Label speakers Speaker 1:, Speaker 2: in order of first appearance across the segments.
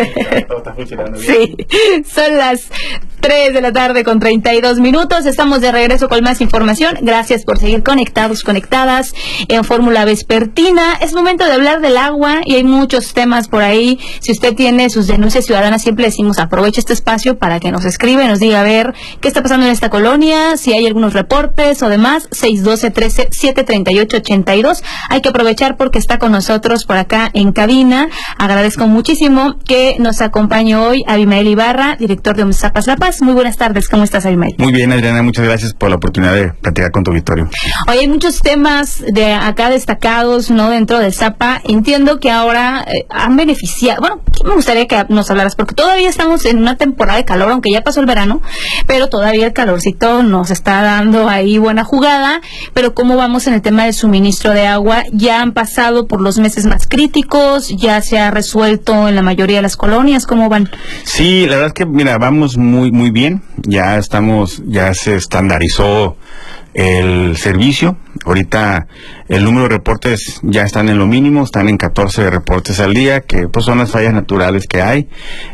Speaker 1: Todo está funcionando bien.
Speaker 2: Sí, son las 3 de la tarde con 32 minutos. Estamos de regreso con más información. Gracias por seguir conectados, conectadas en Fórmula Vespertina. Es momento de hablar del agua y hay muchos temas por ahí. Si usted tiene sus denuncias ciudadanas, siempre decimos aproveche este espacio para que nos escriba y nos diga a ver qué está pasando en esta colonia, si hay algunos reportes o demás. 612-13-738-82. Hay que aprovechar porque está con nosotros por acá en cabina. Agradezco muchísimo que nos acompañe hoy Abimael Ibarra, director de OMSAPAS La Paz. Muy buenas tardes, ¿cómo estás, Abimael?
Speaker 1: Muy bien, Adriana, muchas gracias por la oportunidad de platicar con tu auditorio.
Speaker 2: Hoy hay muchos temas de acá destacados, ¿no? Dentro del ZAPA. Entiendo que ahora han beneficiado, bueno, me gustaría que nos hablaras, porque todavía estamos en una temporada de calor, aunque ya pasó el verano, pero todavía el calorcito nos está dando ahí buena jugada. Pero ¿cómo vamos en el tema del suministro de agua? ¿Ya han pasado por los meses más críticos? ¿Ya se ha resuelto en la mayoría de las colonias? ¿Cómo van?
Speaker 1: Sí, la verdad es que, mira, vamos muy bien. Ya se estandarizó el servicio. Ahorita el número de reportes ya están en lo mínimo, están en 14 reportes al día, que pues son las fallas naturales que hay,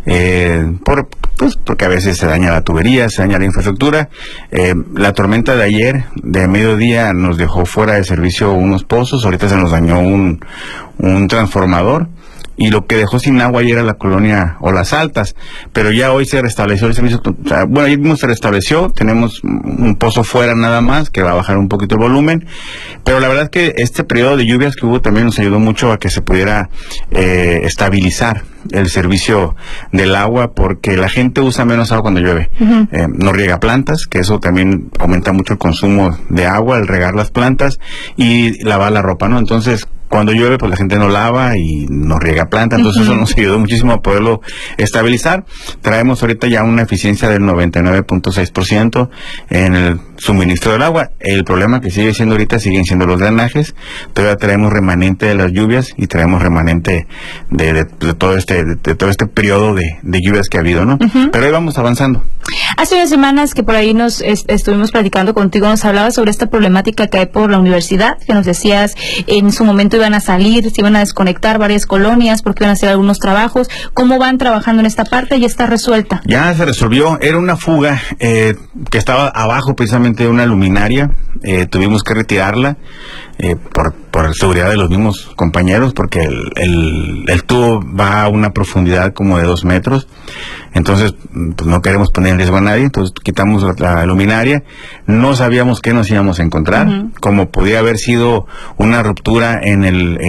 Speaker 1: porque a veces se daña la tubería, se daña la infraestructura. La tormenta de ayer, de mediodía, nos dejó fuera de servicio unos pozos, ahorita se nos dañó un transformador. Y lo que dejó sin agua ayer era la colonia Olas Altas, pero ya hoy se restableció el servicio. O sea, bueno, ayer mismo se restableció, tenemos un pozo fuera nada más, que va a bajar un poquito el volumen, pero la verdad es que este periodo de lluvias que hubo también nos ayudó mucho a que se pudiera estabilizar el servicio del agua, porque la gente usa menos agua cuando llueve. No riega plantas, que eso también aumenta mucho el consumo de agua, el regar las plantas y lavar la ropa, ¿no? Entonces, cuando llueve, pues la gente no lava y no riega planta, entonces eso nos ayudó muchísimo a poderlo estabilizar. Traemos ahorita ya una eficiencia del 99.6% en el suministro del agua. El problema que sigue siendo ahorita siguen siendo los drenajes. Todavía traemos remanente de las lluvias y traemos remanente de todo este periodo de lluvias que ha habido, ¿no? Pero ahí vamos avanzando.
Speaker 2: Hace unas semanas que por ahí nos estuvimos platicando contigo, nos hablabas sobre esta problemática que hay por la universidad, que nos decías en su momento iban a salir, se iban a desconectar varias colonias porque iban a hacer algunos trabajos. ¿Cómo van trabajando en esta parte? ¿Ya está resuelta? Ya
Speaker 1: se resolvió. Era una fuga que estaba abajo precisamente de una luminaria. Tuvimos que retirarla por seguridad de los mismos compañeros, porque el tubo va a una profundidad como de 2 metros. Entonces, pues no queremos poner en riesgo a nadie, entonces quitamos la luminaria. No sabíamos qué nos íbamos a encontrar, como podía haber sido una ruptura en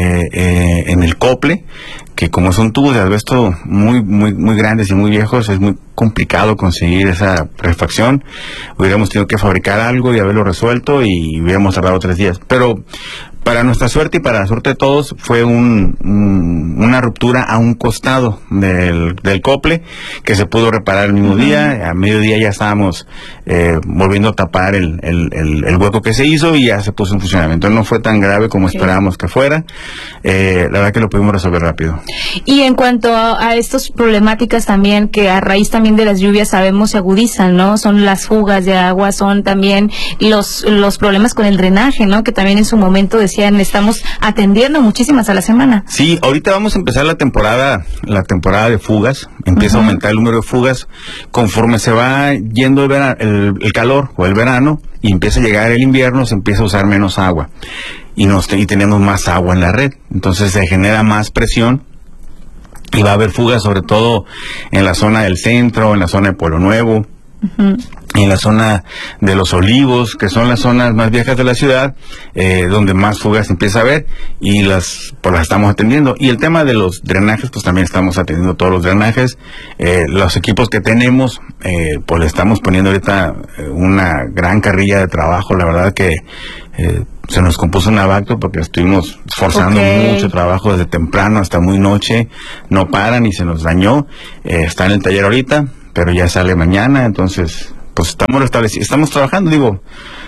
Speaker 1: el cople, que como son tubos de asbesto muy grandes y muy viejos, es muy complicado conseguir esa refacción. Hubiéramos tenido que fabricar algo y haberlo resuelto y hubiéramos tardado 3 días. Pero para nuestra suerte y para la suerte de todos, fue una ruptura a un costado del cople, que se pudo reparar el mismo día. A mediodía ya estábamos volviendo a tapar el hueco que se hizo y ya se puso en funcionamiento. No fue tan grave como esperábamos que fuera. La verdad que lo pudimos resolver rápido.
Speaker 2: Y en cuanto a estas problemáticas también, que a raíz también de las lluvias sabemos se agudizan, ¿no? Son las fugas de agua, son también los problemas con el drenaje, ¿no? Que también en su momento decían, estamos atendiendo muchísimas a la semana.
Speaker 1: Sí, ahorita vamos a empezar la temporada de fugas. Empieza a aumentar el número de fugas conforme se va yendo el calor o el verano, y empieza a llegar el invierno, se empieza a usar menos agua y tenemos más agua en la red, entonces se genera más presión y va a haber fugas, sobre todo en la zona del centro, en la zona de Pueblo Nuevo, en la zona de Los Olivos, que son las zonas más viejas de la ciudad, donde más fugas empieza a haber, y las estamos atendiendo. Y el tema de los drenajes, pues también estamos atendiendo todos los drenajes. Los equipos que tenemos, pues le estamos poniendo ahorita una gran carrilla de trabajo. La verdad que se nos compuso un abasto porque estuvimos forzando mucho trabajo desde temprano hasta muy noche, no paran y se nos dañó. Está en el taller ahorita, pero ya sale mañana, entonces pues estamos trabajando, digo,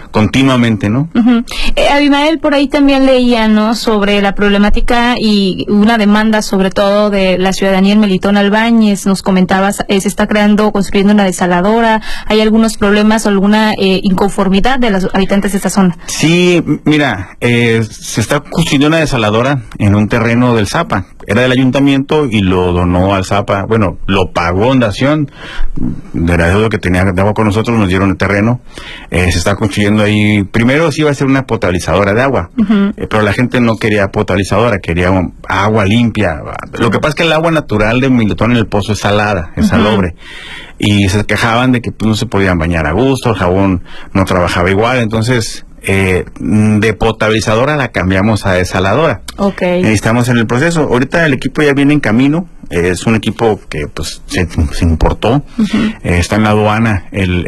Speaker 1: continuamente, ¿no?
Speaker 2: Abimael, por ahí también leía, ¿no?, sobre la problemática y una demanda sobre todo de la ciudadanía en Melitón Albáñez. Nos comentabas, se está construyendo una desaladora, hay algunos problemas o alguna inconformidad de los habitantes de esta zona.
Speaker 1: Sí, mira, se está construyendo una desaladora en un terreno del Zapa. Era del ayuntamiento y lo donó al Zapa. Bueno, lo pagó en dación de la deuda que tenía de agua con nosotros, nos dieron el terreno. Se está construyendo ahí. Primero sí iba a ser una potabilizadora de agua, pero la gente no quería potabilizadora, quería agua limpia. Lo que pasa es que el agua natural de Melitón en el pozo es salada, es salobre. Y se quejaban de que pues, no se podían bañar a gusto, el jabón no trabajaba igual, entonces de potabilizadora la cambiamos a desaladora. Estamos en el proceso. Ahorita el equipo ya viene en camino. Es un equipo que pues se importó. Está en la aduana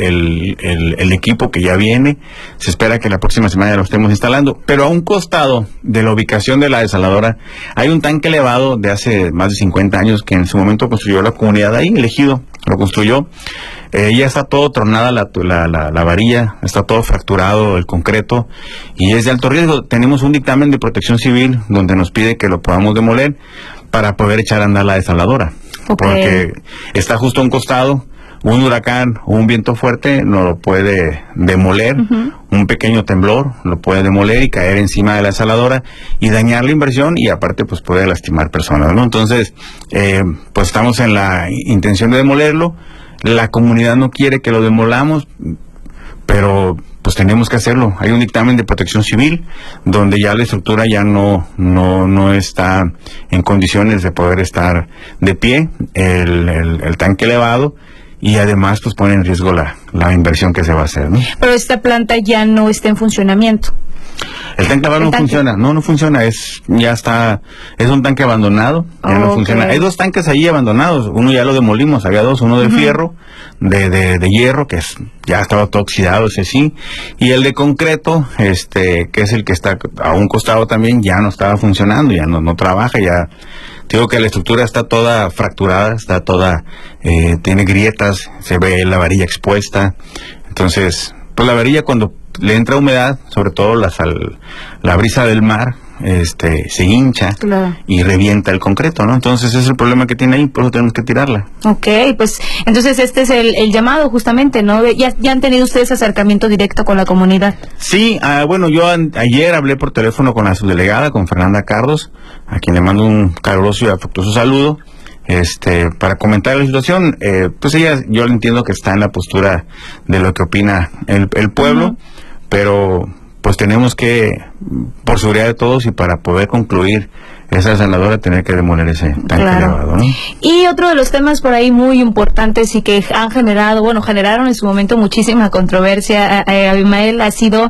Speaker 1: el equipo que ya viene. Se espera que la próxima semana ya lo estemos instalando. Pero a un costado de la ubicación de la desaladora hay un tanque elevado de hace más de 50 años que en su momento construyó la comunidad ahí, elegido. Lo construyó. Ya está todo tronada la varilla, está todo fracturado el concreto y es de alto riesgo. Tenemos un dictamen de Protección Civil donde nos pide que lo podamos demoler para poder echar a andar la desaladora. Porque está justo a un costado, un huracán o un viento fuerte no lo puede demoler, un pequeño temblor lo puede demoler y caer encima de la desaladora y dañar la inversión y aparte pues puede lastimar personas, ¿no? Entonces, pues estamos en la intención de demolerlo. La comunidad no quiere que lo demolamos, pero pues tenemos que hacerlo. Hay un dictamen de Protección Civil donde ya la estructura ya no está en condiciones de poder estar de pie, el tanque elevado, y además pues pone en riesgo la inversión que se va a hacer, ¿no?
Speaker 2: Pero esta planta ya no está en funcionamiento.
Speaker 1: El tanque no funciona, no funciona, es un tanque abandonado, ya no funciona. Hay dos tanques ahí abandonados, uno ya lo demolimos, había dos, uno de fierro, de hierro, que ya estaba todo oxidado, ese sí, y el de concreto, que es el que está a un costado también, ya no estaba funcionando, ya no trabaja, ya. Digo que la estructura está toda fracturada, está toda, tiene grietas, se ve la varilla expuesta, entonces, pues la varilla cuando le entra humedad, sobre todo la brisa del mar, se hincha y revienta el concreto, ¿no? Entonces ese es el problema que tiene ahí, por eso tenemos que tirarla. Pues
Speaker 2: entonces este es el llamado justamente, ¿no? ¿Ya han tenido ustedes acercamiento directo con la comunidad?
Speaker 1: Sí, bueno, yo ayer hablé por teléfono con la subdelegada, con Fernanda Cardos, a quien le mando un caluroso y afectuoso saludo. Para comentar la situación, pues ella, yo entiendo que está en la postura de lo que opina el pueblo, pero pues tenemos que, por seguridad de todos y para poder concluir esa desaladora, tener que demoler ese tanque elevado, ¿no? Y
Speaker 2: otro de los temas por ahí muy importantes y que generaron en su momento muchísima controversia, Abimael, ha sido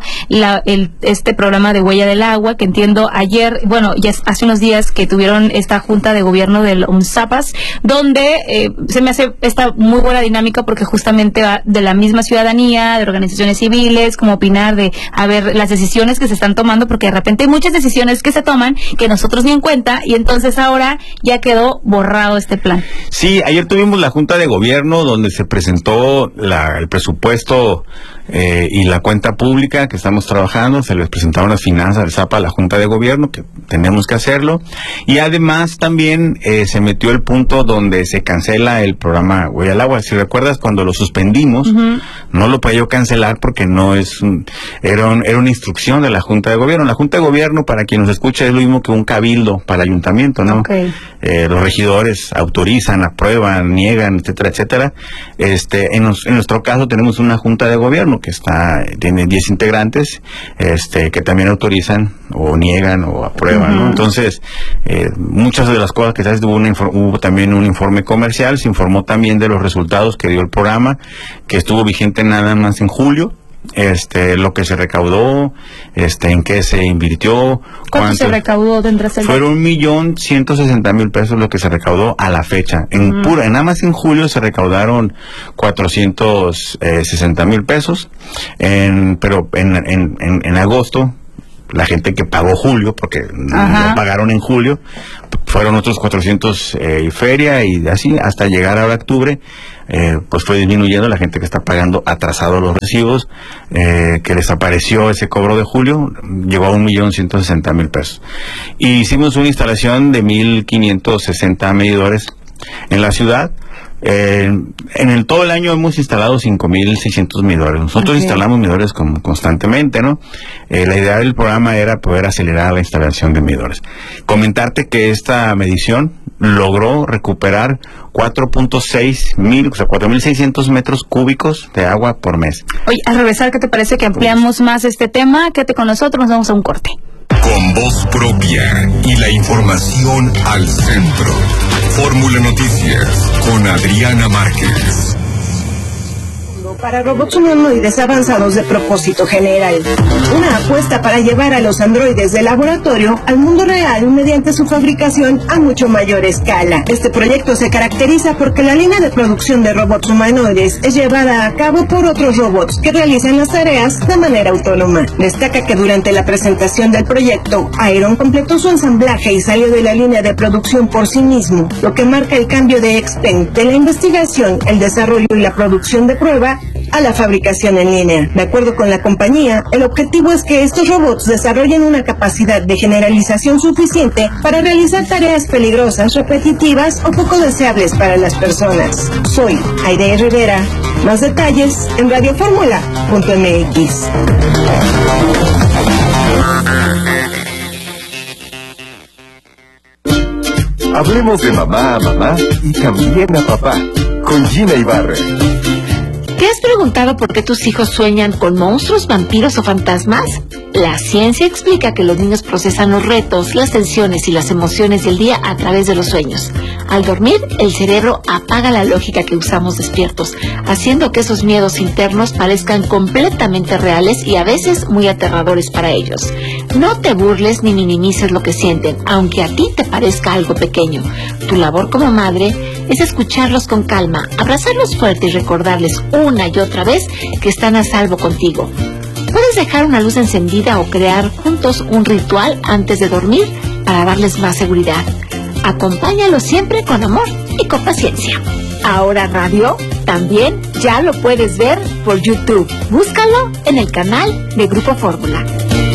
Speaker 2: este programa de Huella del Agua, que entiendo ayer, ya hace unos días que tuvieron esta junta de gobierno del UNSAPAS, donde se me hace esta muy buena dinámica porque justamente va de la misma ciudadanía, de organizaciones civiles, como opinar de, las decisiones que se están tomando, porque de repente hay muchas decisiones que se toman que nosotros ni en cuenta, y entonces ahora ya quedó borrado este plan.
Speaker 1: Sí, ayer tuvimos la Junta de Gobierno donde se presentó el presupuesto y la cuenta pública que estamos trabajando, se les presentaron las finanzas del Zapa a la Junta de Gobierno, que tenemos que hacerlo, y además también se metió el punto donde se cancela el programa Huella al Agua. Si recuerdas, cuando lo suspendimos, no lo podía yo cancelar porque no era una instrucción de la Junta de Gobierno. La Junta de Gobierno, para quien nos escucha, es lo mismo que un cabildo para el ayuntamiento, ¿no? Los regidores autorizan, aprueban, niegan, etcétera, etcétera. En nuestro caso tenemos una Junta de Gobierno que tiene 10 integrantes, que también autorizan o niegan o aprueban, ¿no? Entonces, muchas de las cosas que se hacen, hubo también un informe comercial, se informó también de los resultados que dio el programa, que estuvo vigente nada más en julio. Lo que se recaudó, en qué se invirtió.
Speaker 2: ¿Cuánto se recaudó dentro de
Speaker 1: Fueron 1,160,000 pesos lo que se recaudó a la fecha. Nada más en julio se recaudaron 460,000 pesos, pero en agosto, la gente que pagó julio, porque no pagaron en julio, fueron otros 400 y feria, y así hasta llegar ahora a octubre, pues fue disminuyendo la gente que está pagando atrasado los recibos, que les apareció ese cobro de julio, llegó a 1.160.000 pesos. Y hicimos una instalación de 1.560 medidores en la ciudad. Todo el año hemos instalado 5.600 medidores. Nosotros instalamos medidores constantemente, ¿no? La idea del programa era poder acelerar la instalación de medidores. Comentarte que esta medición logró recuperar 4.600 metros cúbicos de agua por mes.
Speaker 2: Oye, al regresar, ¿qué te parece que ampliamos más este tema? Quédate con nosotros, nos vamos a un corte.
Speaker 3: Con voz propia y la información al centro. Fórmula Noticias con Adriana Márquez.
Speaker 4: Para robots humanoides avanzados de propósito general. Una apuesta para llevar a los androides de laboratorio al mundo real mediante su fabricación a mucho mayor escala. Este proyecto se caracteriza porque la línea de producción de robots humanoides es llevada a cabo por otros robots que realizan las tareas de manera autónoma. Destaca que durante la presentación del proyecto, Iron completó su ensamblaje y salió de la línea de producción por sí mismo, lo que marca el cambio de Xpeng de la investigación, el desarrollo y la producción de prueba a la fabricación en línea. De acuerdo con la compañía, el objetivo es que estos robots desarrollen una capacidad de generalización suficiente para realizar tareas peligrosas, repetitivas o poco deseables para las personas. Soy Aide Rivera. Más detalles en radioformula.mx.
Speaker 5: Hablemos de mamá a mamá y también a papá, con Gina Ibarra.
Speaker 6: ¿Te has preguntado por qué tus hijos sueñan con monstruos, vampiros o fantasmas? La ciencia explica que los niños procesan los retos, las tensiones y las emociones del día a través de los sueños. Al dormir, el cerebro apaga la lógica que usamos despiertos, haciendo que esos miedos internos parezcan completamente reales y a veces muy aterradores para ellos. No te burles ni minimices lo que sienten, aunque a ti te parezca algo pequeño. Tu labor como madre es escucharlos con calma, abrazarlos fuerte y recordarles una y otra vez que están a salvo contigo. Puedes dejar una luz encendida o crear juntos un ritual antes de dormir para darles más seguridad. Acompáñalos siempre con amor y con paciencia. Ahora Radio también ya lo puedes ver por YouTube. Búscalo en el canal de Grupo Fórmula.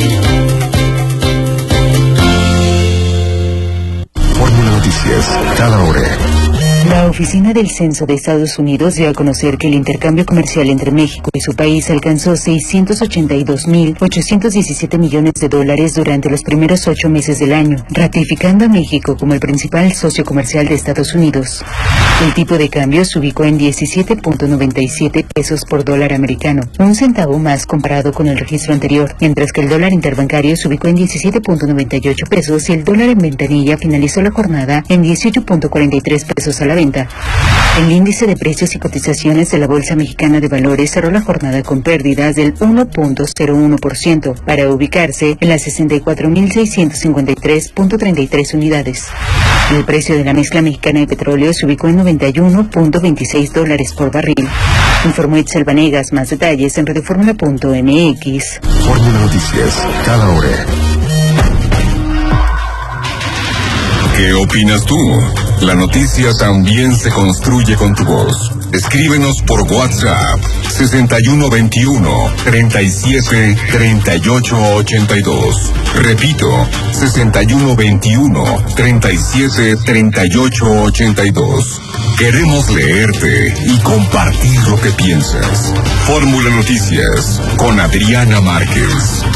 Speaker 3: Fórmula Noticias, cada hora.
Speaker 7: La Oficina del Censo de Estados Unidos dio a conocer que el intercambio comercial entre México y su país alcanzó $682.817 millones durante los primeros 8 meses del año, ratificando a México como el principal socio comercial de Estados Unidos. El tipo de cambio se ubicó en 17.97 pesos por dólar americano, un centavo más comparado con el registro anterior, mientras que el dólar interbancario se ubicó en 17.98 pesos y el dólar en ventanilla finalizó la jornada en 18.43 pesos a la venta. El índice de precios y cotizaciones de la Bolsa Mexicana de Valores cerró la jornada con pérdidas del 1.01% para ubicarse en las 64.653.33 unidades. El precio de la mezcla mexicana de petróleo se ubicó en $91.26 por barril. Informó Itzel Vanegas. Más detalles en radioformula.mx.
Speaker 3: Fórmula Noticias, cada hora. ¿Qué opinas tú? La noticia también se construye con tu voz. Escríbenos por WhatsApp 6121-373882. Repito, 6121-373882. Queremos leerte y compartir lo que piensas. Fórmula Noticias con Adriana Márquez.